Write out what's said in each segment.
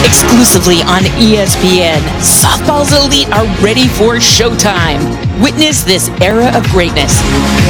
exclusively on ESPN. Softball's elite are ready for showtime. Witness this era of greatness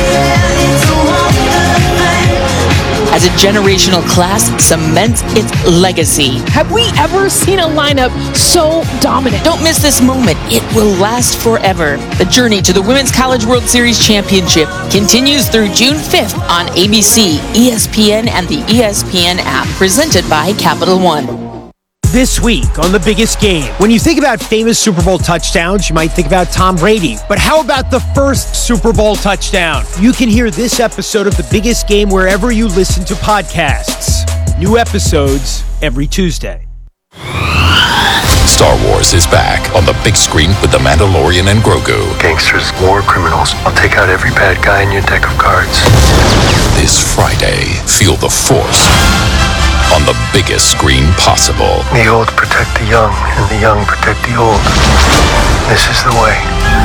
as a generational class cements its legacy. Have we ever seen a lineup so dominant? Don't miss this moment. It will last forever. The journey to the Women's College World Series Championship continues through June 5th on ABC, ESPN, and the ESPN app, presented by Capital One. This week on The Biggest Game, when you think about famous Super Bowl touchdowns, you might think about Tom Brady. But how about the first Super Bowl touchdown? You can hear this episode of The Biggest Game wherever you listen to podcasts. New episodes every Tuesday. Star Wars is back on the big screen with The Mandalorian and Grogu. Gangsters, war criminals. I'll take out every bad guy in your deck of cards. This Friday, feel the Force on the biggest screen possible. The old protect the young, and the young protect the old. This is the way.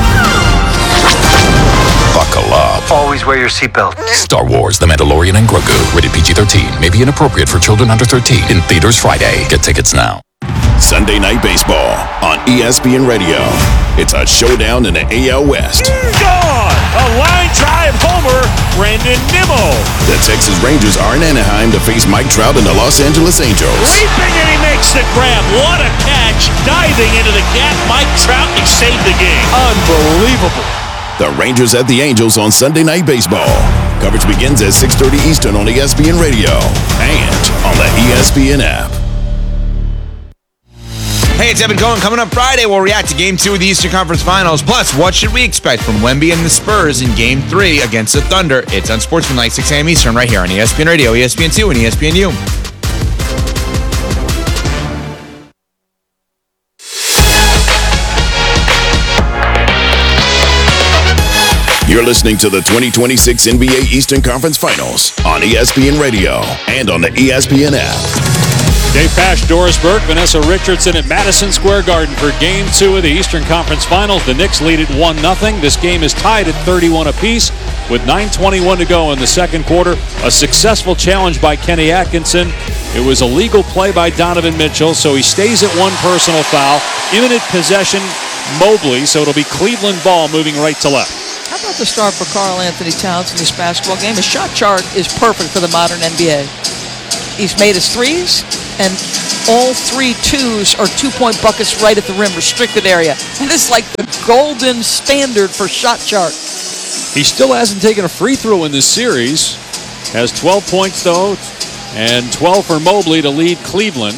Buckle up. Always wear your seatbelt. Star Wars, The Mandalorian and Grogu. Rated PG-13. May be inappropriate for children under 13. In theaters Friday. Get tickets now. Sunday Night Baseball on ESPN Radio. It's a showdown in the AL West. Gone! A line drive homer, Brandon Nimmo. The Texas Rangers are in Anaheim to face Mike Trout and the Los Angeles Angels. Leaping and he makes the grab. What a catch. Diving into the gap, Mike Trout, he saved the game. Unbelievable. The Rangers at the Angels on Sunday Night Baseball. Coverage begins at 6:30 Eastern on ESPN Radio and on the ESPN app. Hey, it's Evan Cohen. Coming up Friday, we'll react to Game 2 of the Eastern Conference Finals. Plus, what should we expect from Wemby and the Spurs in Game 3 against the Thunder? It's on Sportsmanlike, 6 a.m. Eastern, right here on ESPN Radio, ESPN2, and ESPNU. You're listening to the 2026 NBA Eastern Conference Finals on ESPN Radio and on the ESPN app. Dave Pasch, Doris Burke, Vanessa Richardson at Madison Square Garden for Game 2 of the Eastern Conference Finals. The Knicks lead at 1-0. This game is tied at 31 apiece with 9:21 to go in the second quarter. A successful challenge by Kenny Atkinson. It was a legal play by Donovan Mitchell, so he stays at one personal foul. Imminent possession, Mobley, so it'll be Cleveland ball moving right to left. How about the start for Karl Anthony Towns in this basketball game? His shot chart is perfect for the modern NBA. He's made his threes, and all 3 twos are 2-point buckets right at the rim, restricted area. And this is like the golden standard for shot chart. He still hasn't taken a free throw in this series. Has 12 points, though, and 12 for Mobley to lead Cleveland.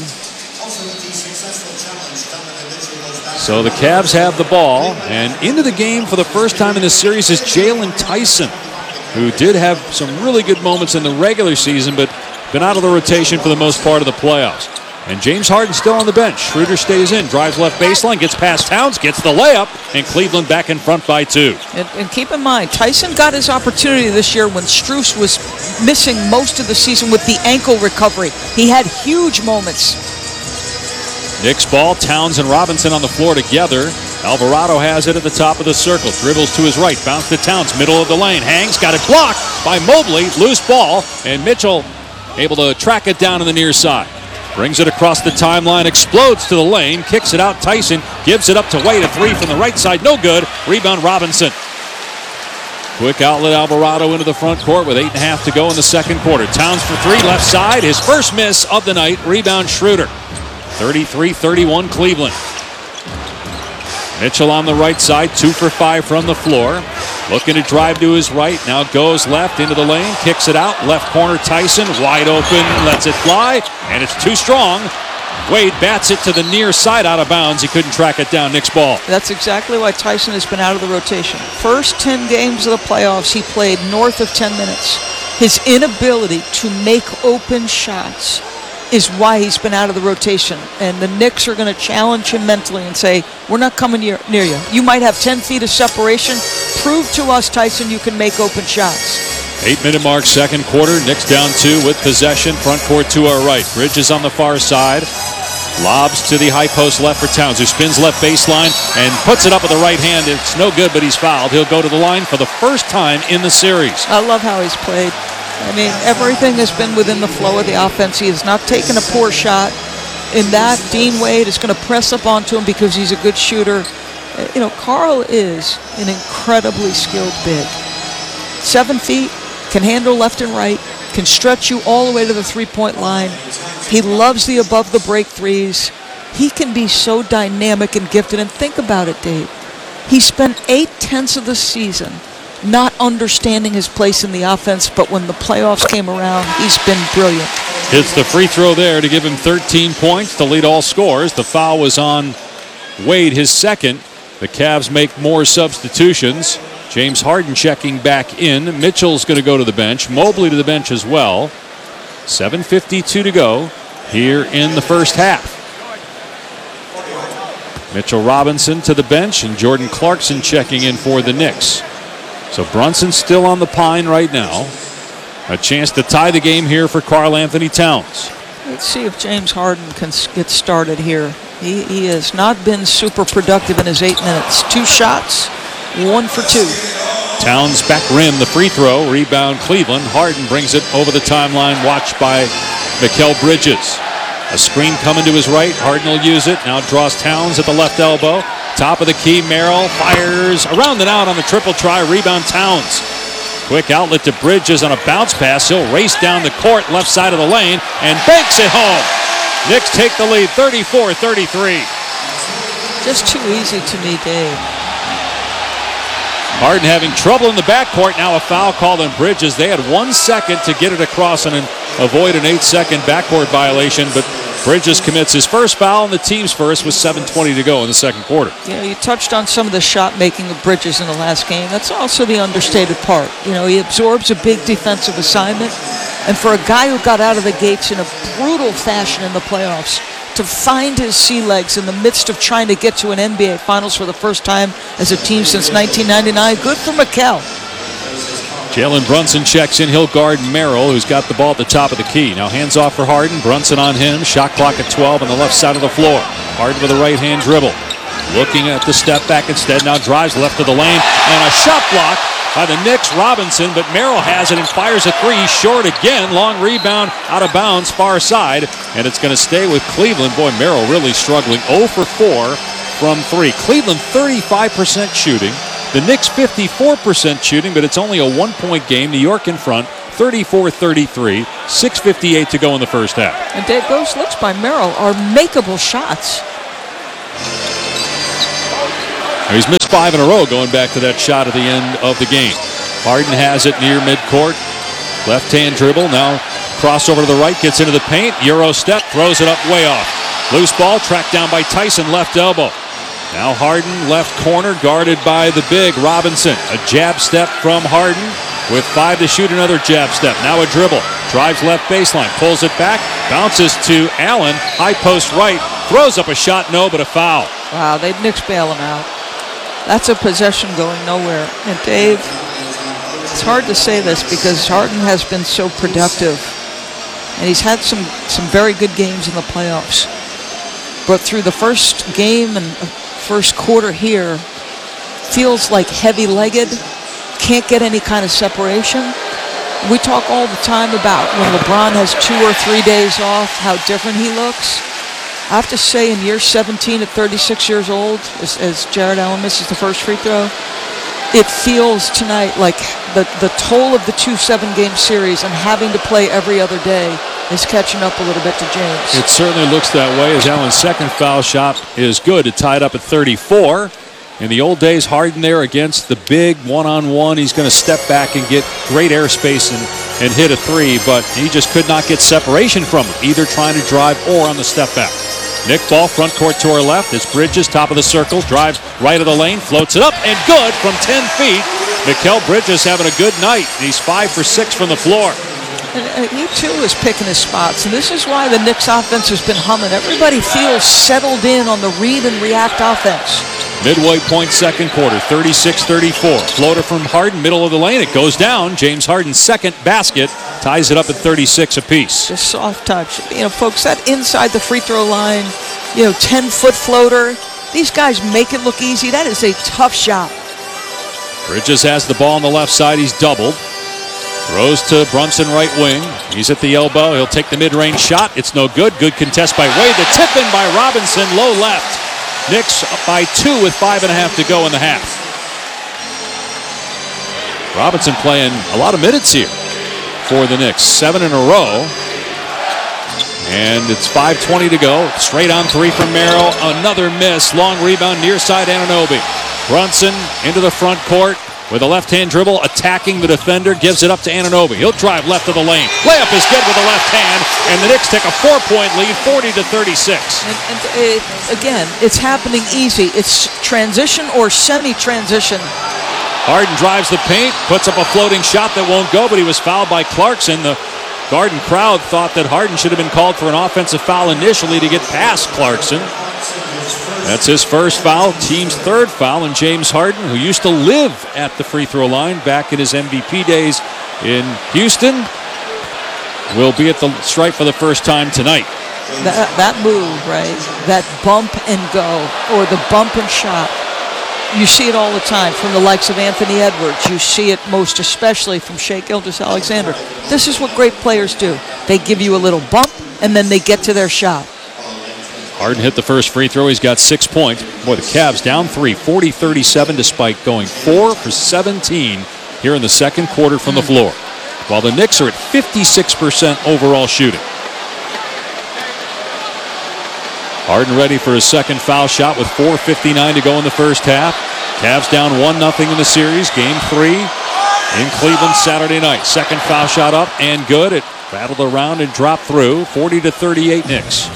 So the Cavs have the ball, and into the game for the first time in this series is Jalen Tyson, who did have some really good moments in the regular season, but been out of the rotation for the most part of the playoffs. And James Harden still on the bench. Schroeder stays in, drives left baseline, gets past Towns, gets the layup, and Cleveland back in front by 2. And keep in mind, Tyson got his opportunity this year when Strus was missing most of the season with the ankle recovery. He had huge moments. Knicks ball, Towns and Robinson on the floor together. Alvarado has it at the top of the circle. Dribbles to his right, bounce to Towns, middle of the lane. Hangs, got it blocked by Mobley. Loose ball, and Mitchell able to track it down on the near side. Brings it across the timeline, explodes to the lane, kicks it out. Tyson gives it up to Wade. A 3 from the right side, no good. Rebound Robinson. Quick outlet Alvarado into the front court with 8.5 to go in the second quarter. Towns for 3, left side. His first miss of the night. Rebound Schroeder. 33-31 Cleveland. Mitchell on the right side, 2 for 5 from the floor. Looking to drive to his right, now goes left into the lane, kicks it out, left corner Tyson, wide open, lets it fly, and it's too strong. Wade bats it to the near side, out of bounds. He couldn't track it down. Knicks ball. That's exactly why Tyson has been out of the rotation. First 10 games of the playoffs, he played north of 10 minutes. His inability to make open shots is why he's been out of the rotation. And the Knicks are going to challenge him mentally and say, we're not coming near you. You might have 10 feet of separation. Prove to us, Tyson, you can make open shots. 8-minute mark, second quarter. Knicks down 2 with possession. Front court to our right. Bridges on the far side. Lobs to the high post left for Towns, who spins left baseline and puts it up with the right hand. It's no good, but he's fouled. He'll go to the line for the first time in the series. I love how he's played. I mean, everything has been within the flow of the offense. He has not taken a poor shot. in that, Dean Wade is going to press up onto him because he's a good shooter. Karl is an incredibly skilled big. 7 feet, can handle left and right, can stretch you all the way to the three-point line. He loves the above-the-break threes. He can be so dynamic and gifted. And think about it, Dave. He spent 8/10 of the season not understanding his place in the offense, but when the playoffs came around, he's been brilliant. Hits the free throw there to give him 13 points to lead all scores. The foul was on Wade, his second. The Cavs make more substitutions. James Harden checking back in. Mitchell's going to go to the bench. Mobley to the bench as well. 7:52 to go here in the first half. Mitchell Robinson to the bench and Jordan Clarkson checking in for the Knicks. So Brunson still on the pine right now. A chance to tie the game here for Karl-Anthony Towns. Let's see if James Harden can get started here. He has not been super productive in his 8 minutes. 2 shots, 1 for 2. Towns back rim, the free throw. Rebound Cleveland. Harden brings it over the timeline, watched by Mikal Bridges. A screen coming to his right. Harden will use it. Now draws Towns at the left elbow. Top of the key, Merrill fires around and out on the triple try. Rebound Towns. Quick outlet to Bridges on a bounce pass. He'll race down the court, left side of the lane, and banks it home. Knicks take the lead, 34-33. Just too easy to me, Dave. Harden having trouble in the backcourt. Now a foul called on Bridges. They had 1 second to get it across and avoid an 8-second backcourt violation, but Bridges commits his first foul and the team's first with 7:20 to go in the second quarter. You touched on some of the shot making of Bridges in the last game. That's also the understated part. He absorbs a big defensive assignment, and for a guy who got out of the gates in a brutal fashion in the playoffs, to find his sea legs in the midst of trying to get to an NBA Finals for the first time as a team since 1999. Good for Mikal. Jalen Brunson checks in. He'll guard Merrill, who's got the ball at the top of the key. Now hands off for Harden. Brunson on him. Shot clock at 12 on the left side of the floor. Harden with a right-hand dribble. Looking at the step back instead. Now drives left of the lane. And a shot block by the Knicks. Robinson, but Merrill has it and fires a three. Short again. Long rebound out of bounds, far side. And it's going to stay with Cleveland. Boy, Merrill really struggling. 0 for 4 from 3. Cleveland 35% shooting. The Knicks 54% shooting, but it's only a 1-point game. New York in front, 34-33, 6:58 to go in the first half. And Dave, those looks by Merrill are makeable shots. He's missed 5 in a row going back to that shot at the end of the game. Harden has it near midcourt. Left-hand dribble, now crossover to the right, gets into the paint. Euro step, throws it up way off. Loose ball, tracked down by Tyson, left elbow. Now Harden, left corner, guarded by the big Robinson. A jab step from Harden with 5 to shoot, another jab step. Now a dribble, drives left baseline, pulls it back, bounces to Allen, high post right, throws up a shot, no, but a foul. Wow, they'd Knicks bail him out. That's a possession going nowhere. And Dave, it's hard to say this because Harden has been so productive. And he's had some very good games in the playoffs. But through the first game and first quarter here, feels like heavy-legged, can't get any kind of separation. We talk all the time about when LeBron has 2 or 3 days off, how different he looks. I have to say, in year 17 at 36 years old, as Jared Allen misses the first free throw, it feels tonight like the toll of the 2 7-game series and having to play every other day is catching up a little bit to James. It certainly looks that way as Allen's second foul shot is good. It tied up at 34. In the old days, Harden there against the big one-on-one. He's going to step back and get great airspace and hit a three, but he just could not get separation from him, either trying to drive or on the step back. Nick ball, front court to our left. It's Bridges, top of the circle, drives right of the lane, floats it up, and good from 10 feet. Mikal Bridges having a good night. He's 5 for 6 from the floor. And he, too, is picking his spots. And this is why the Knicks offense has been humming. Everybody feels settled in on the read and react offense. Midway point second quarter, 36-34. Floater from Harden, middle of the lane. It goes down. James Harden's second basket ties it up at 36 apiece. Just soft touch. Folks, that inside the free throw line, 10-foot floater. These guys make it look easy. That is a tough shot. Bridges has the ball on the left side. He's doubled. Throws to Brunson, right wing. He's at the elbow. He'll take the mid-range shot. It's no good. Good contest by Wade. The tip in by Robinson. Low left. Knicks up by 2 with 5.5 to go in the half. Robinson playing a lot of minutes here for the Knicks. 7 in a row. And it's 5:20 to go. Straight on 3 from Merrill. Another miss. Long rebound near side Anunoby. Brunson into the front court with a left-hand dribble, attacking the defender, gives it up to Anunoby. He'll drive left of the lane. Layup is good with the left hand, and the Knicks take a 4-point lead, 40-36. Again, it's happening easy. It's transition or semi-transition. Harden drives the paint, puts up a floating shot that won't go, but he was fouled by Clarkson. The Garden crowd thought that Harden should have been called for an offensive foul initially to get past Clarkson. That's his first foul, team's third foul, and James Harden, who used to live at the free throw line back in his MVP days in Houston, will be at the stripe for the first time tonight. That move, right? That bump and go, or the bump and shot. You see it all the time from the likes of Anthony Edwards. You see it most especially from Shai Gilgeous-Alexander. This is what great players do. They give you a little bump, and then they get to their shot. Harden hit the first free throw. He's got 6 points. Boy, the Cavs down 3, 40-37, despite going 4 for 17 here in the second quarter from the floor. While the Knicks are at 56% overall shooting. Harden ready for his second foul shot with 4:59 to go in the first half. Cavs down 1-0 in the series. Game 3 in Cleveland Saturday night. Second foul shot up and good. It battled around and dropped through. 40-38 Knicks.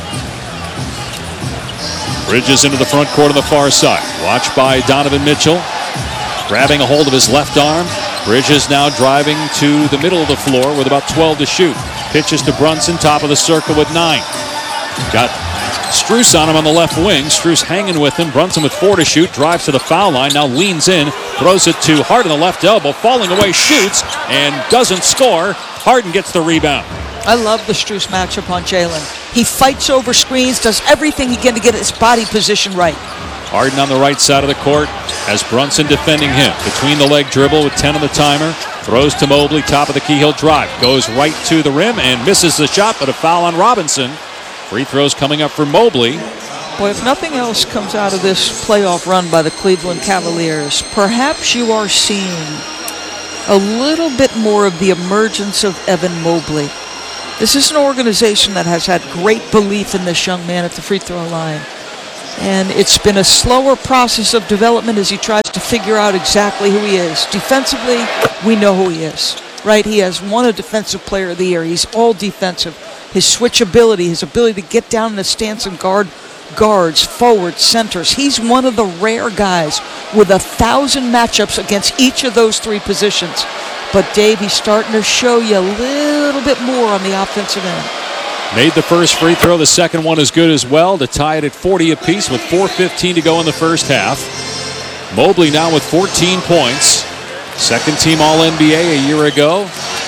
Bridges into the front court on the far side. Watched by Donovan Mitchell. Grabbing a hold of his left arm. Bridges now driving to the middle of the floor with about 12 to shoot. Pitches to Brunson, top of the circle with 9. Got Strus on him on the left wing. Strus hanging with him. Brunson with 4 to shoot. Drives to the foul line. Now leans in. Throws it to Harden, the left elbow. Falling away, shoots, and doesn't score. Harden gets the rebound. I love the Strus matchup on Jalen. He fights over screens, does everything he can to get his body position right. Harden on the right side of the court as Brunson defending him. Between the leg dribble with 10 on the timer. Throws to Mobley, top of the key. He'll drive. Goes right to the rim and misses the shot, but a foul on Robinson. Free throws coming up for Mobley. Boy, if nothing else comes out of this playoff run by the Cleveland Cavaliers, perhaps you are seeing a little bit more of the emergence of Evan Mobley. This is an organization that has had great belief in this young man at the free throw line. And it's been a slower process of development as he tries to figure out exactly who he is. Defensively, we know who he is, right? He has won a Defensive Player of the Year. He's all defensive. His switchability, his ability to get down in the stance and guard guards, forwards, centers. He's one of the rare guys with 1,000 matchups against each of those 3 positions. But Dave, he's starting to show you a little bit more on the offensive end. Made the first free throw. The second one is good as well to tie it at 40 apiece with 4:15 to go in the first half. Mobley now with 14 points. Second team All-NBA a year ago.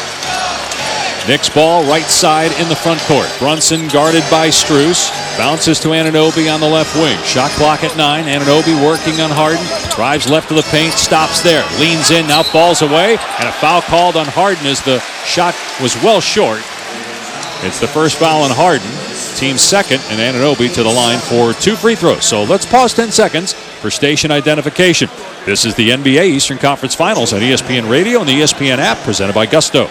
Knicks ball right side in the front court. Brunson guarded by Strus. Bounces to Anunoby on the left wing. Shot clock at 9. Anunoby working on Harden. Drives left of the paint. Stops there. Leans in. Now falls away. And a foul called on Harden as the shot was well short. It's the first foul on Harden. Team second. And Anunoby to the line for 2 free throws. So let's pause 10 seconds for station identification. This is the NBA Eastern Conference Finals on ESPN Radio and the ESPN app presented by Gusto.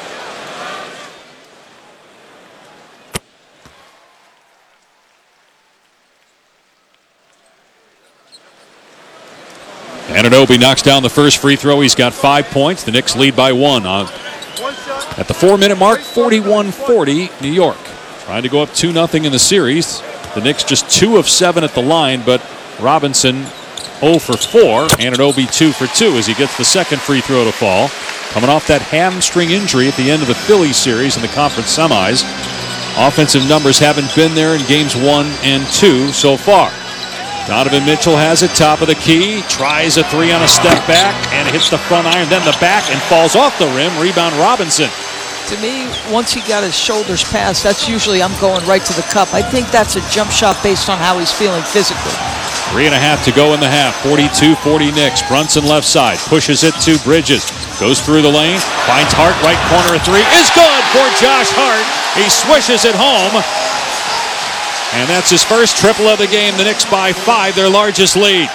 Anunoby knocks down the first free throw. He's got 5 points. The Knicks lead by 1 at the 4-minute mark, 41-40 New York. Trying to go up 2-0 in the series. The Knicks just 2 of 7 at the line, but Robinson 0 for 4. Anunoby 2 for 2 as he gets the second free throw to fall. Coming off that hamstring injury at the end of the Phillies series in the conference semis. Offensive numbers haven't been there in games 1 and 2 so far. Donovan Mitchell has it, top of the key, tries a 3 on a step back, and hits the front iron, then the back, and falls off the rim. Rebound Robinson. To me, once he got his shoulders past, that's usually I'm going right to the cup. I think that's a jump shot based on how he's feeling physically. 3.5 to go in the half. 42-40 Knicks. Brunson left side. Pushes it to Bridges. Goes through the lane. Finds Hart. Right corner. A three is good for Josh Hart. He swishes it home. And that's his first triple of the game. The Knicks by 5, their largest lead.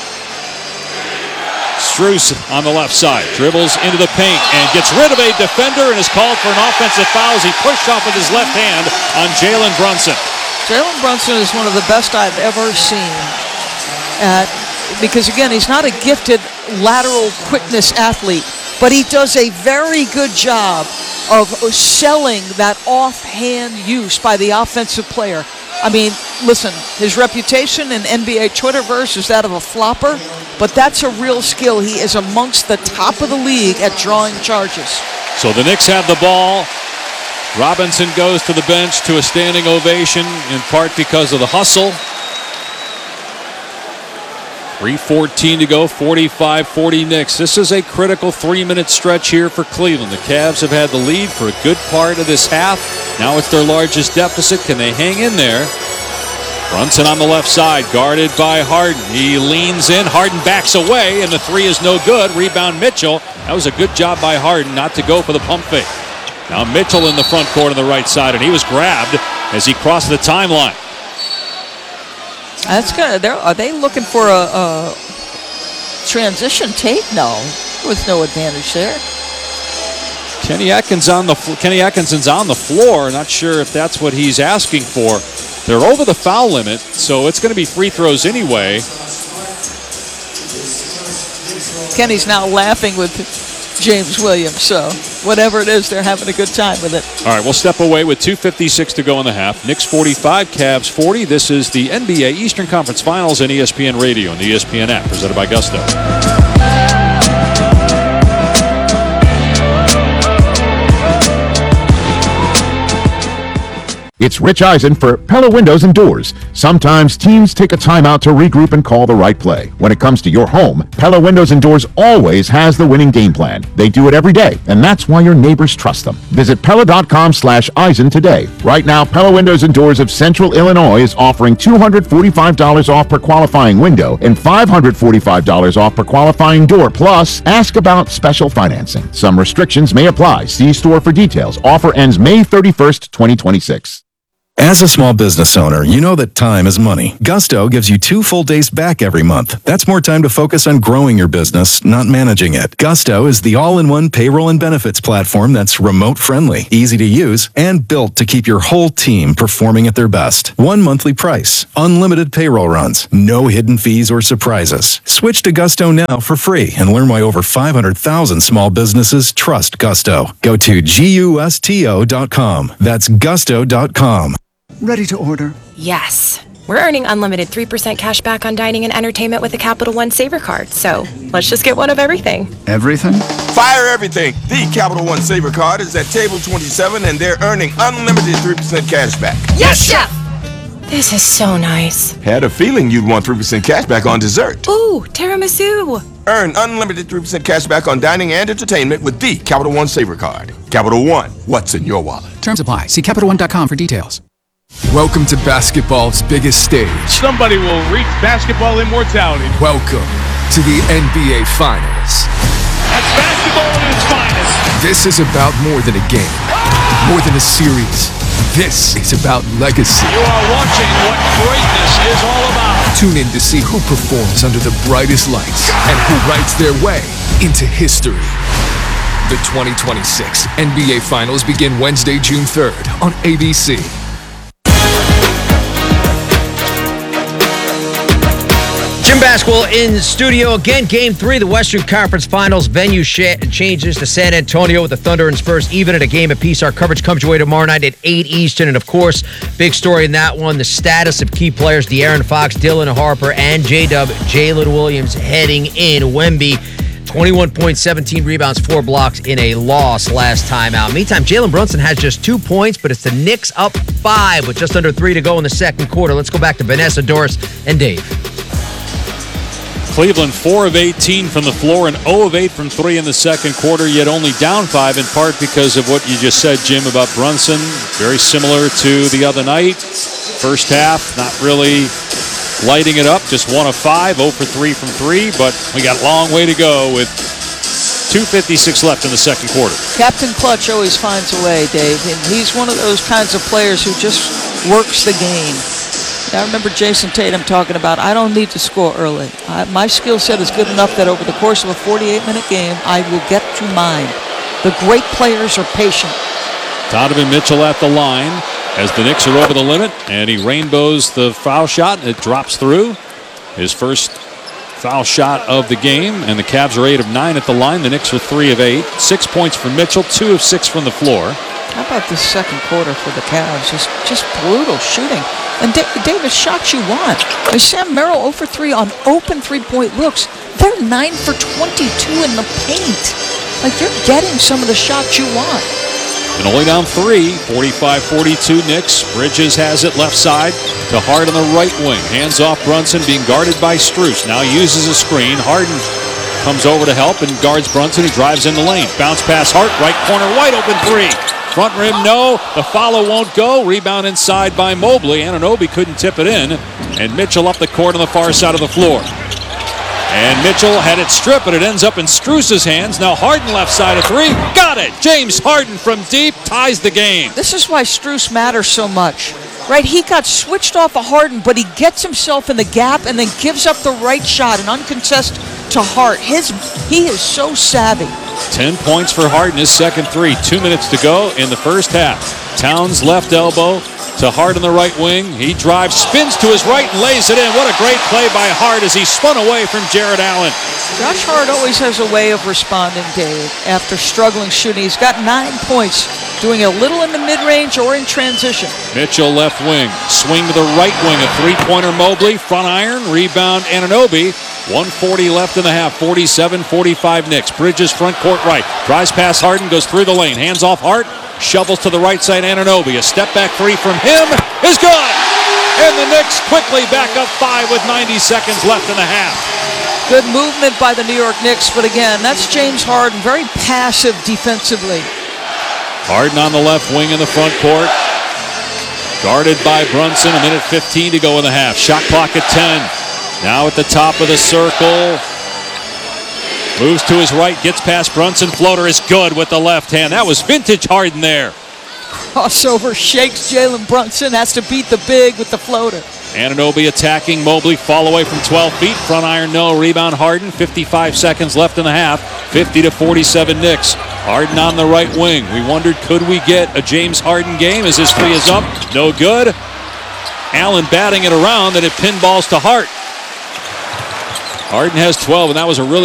Strus on the left side. Dribbles into the paint and gets rid of a defender and is called for an offensive foul as he pushed off with his left hand on Jalen Brunson. Jalen Brunson is one of the best I've ever seen. Because, again, he's not a gifted lateral quickness athlete, but he does a very good job of selling that offhand use by the offensive player. I mean, listen, his reputation in NBA Twitterverse is that of a flopper, but that's a real skill. He is amongst the top of the league at drawing charges. So the Knicks have the ball. Robinson goes to the bench to a standing ovation, in part because of the hustle. 3:14 to go, 45-40 Knicks. This is a critical 3-minute stretch here for Cleveland. The Cavs have had the lead for a good part of this half. Now it's their largest deficit. Can they hang in there? Brunson on the left side, guarded by Harden. He leans in, Harden backs away, and the three is no good. Rebound Mitchell. That was a good job by Harden not to go for the pump fake. Now Mitchell in the front court on the right side, and he was grabbed as he crossed the timeline. That's good. Are they looking for a transition tape? No, there was no advantage there. Kenny Atkinson's on the floor. Not sure if that's what he's asking for. They're over the foul limit, so it's going to be free throws anyway. Kenny's now laughing with James Williams, so whatever it is, they're having a good time with it. All right, we'll step away with 2:56 to go in the half. Knicks 45, Cavs 40. This is the NBA Eastern Conference Finals on ESPN Radio and the ESPN app, presented by Gusto. It's Rich Eisen for Pella Windows and Doors. Sometimes teams take a timeout to regroup and call the right play. When it comes to your home, Pella Windows and Doors always has the winning game plan. They do it every day, and that's why your neighbors trust them. Visit Pella.com/Eisen today. Right now, Pella Windows and Doors of Central Illinois is offering $245 off per qualifying window and $545 off per qualifying door. Plus, ask about special financing. Some restrictions may apply. See store for details. Offer ends May 31st, 2026. As a small business owner, you know that time is money. Gusto gives you 2 full days back every month. That's more time to focus on growing your business, not managing it. Gusto is the all-in-one payroll and benefits platform that's remote-friendly, easy to use, and built to keep your whole team performing at their best. 1 monthly price, unlimited payroll runs, no hidden fees or surprises. Switch to Gusto now for free and learn why over 500,000 small businesses trust Gusto. Go to GUSTO.com. That's Gusto.com. Ready to order? Yes. We're earning unlimited 3% cash back on dining and entertainment with the Capital One Saver Card. So let's just get one of everything. Everything? Fire everything. The Capital One Saver Card is at table 27 and they're earning unlimited 3% cash back. Yes, Chef! This is so nice. Had a feeling you'd want 3% cash back on dessert. Ooh, tiramisu. Earn unlimited 3% cash back on dining and entertainment with the Capital One Saver Card. Capital One, what's in your wallet? Terms apply. See CapitalOne.com for details. Welcome to basketball's biggest stage. Somebody will reach basketball immortality. Welcome to the NBA Finals. That's basketball at its finest. This is about more than a game, more than a series. This is about legacy. You are watching what greatness is all about. Tune in to see who performs under the brightest lights and who writes their way into history. The 2026 NBA Finals begin Wednesday, June 3rd on ABC. Gym Basketball in studio again. Game 3, the Western Conference Finals. Venue changes to San Antonio with the Thunder and Spurs even at a game apiece. Our coverage comes your way tomorrow night at 8 Eastern. And, of course, big story in that one, the status of key players De'Aaron Fox, Dylan Harper, and J-Dub, Jalen Williams heading in. Wemby, 21 points, 17 rebounds, 4 blocks in a loss last time out. Meantime, Jalen Brunson has just 2 points, but it's the Knicks up 5 with just under 3 to go in the second quarter. Let's go back to Vanessa, Doris, and Dave. Cleveland 4 of 18 from the floor and 0 of 8 from 3 in the second quarter, yet only down 5 in part because of what you just said, Jim, about Brunson. Very similar to the other night. First half, not really lighting it up. Just 1 of 5, 0 for 3 from 3, but we got a long way to go with 2:56 left in the second quarter. Captain Clutch always finds a way, Dave, and he's one of those kinds of players who just works the game. I remember Jason Tatum talking about, I don't need to score early. My skill set is good enough that over the course of a 48-minute game, I will get to mine. The great players are patient. Donovan Mitchell at the line as the Knicks are over the limit, and he rainbows the foul shot, and it drops through. His first foul shot of the game, and the Cavs are 8 of 9 at the line. The Knicks are 3 of 8. 6 points from Mitchell, 2 of 6 from the floor. How about this second quarter for the Cavs? Just brutal shooting. And David, shots you want. Like Sam Merrill 0 for 3 on open three-point looks. They're 9 for 22 in the paint. Like, you're getting some of the shots you want. And only down 3, 45-42 Knicks. Bridges has it left side to Hart on the right wing. Hands off Brunson, being guarded by Strus. Now uses a screen. Harden comes over to help and guards Brunson, who drives in the lane. Bounce pass Hart, right corner, wide open 3. Front rim, no. The follow won't go. Rebound inside by Mobley. Anunoby couldn't tip it in. And Mitchell up the court on the far side of the floor. And Mitchell had it stripped, but it ends up in Strus's hands. Now Harden left side of 3. Got it! James Harden from deep ties the game. This is why Strus matters so much. Right, he got switched off of Harden, but he gets himself in the gap and then gives up the right shot, an uncontested to Hart. He is so savvy. 10 points for Harden, his second 3. 2 minutes to go in the first half. Towns left elbow to Hart on the right wing. He drives, spins to his right, and lays it in. What a great play by Hart as he spun away from Jared Allen. Josh Hart always has a way of responding, Dave, after struggling shooting. He's got 9 points, doing a little in the mid-range or in transition. Mitchell left wing. Swing to the right wing. A three-pointer Mobley. Front iron. Rebound Anunoby. 1:40 left in the half. 47-45 Knicks. Bridges front court right. Drives past Harden. Goes through the lane. Hands off Hart. Shovels to the right side. Anunoby. A step back 3 from him is good. And the Knicks quickly back up 5 with 90 seconds left in the half. Good movement by the New York Knicks, but again, that's James Harden, very passive defensively. Harden on the left wing in the front court. Guarded by Brunson. 1:15 to go in the half. Shot clock at 10. Now at the top of the circle. Moves to his right, gets past Brunson. Floater is good with the left hand. That was vintage Harden there. Crossover, shakes Jalen Brunson, has to beat the big with the floater. Anunoby attacking Mobley, fall away from 12 feet. Front iron, no. Rebound Harden. 55 seconds left in the half. 50-47 Knicks. Harden on the right wing. We wondered, could we get a James Harden game as his three is up? No good. Allen batting it around, and it pinballs to Hart. Harden has 12, and that was a really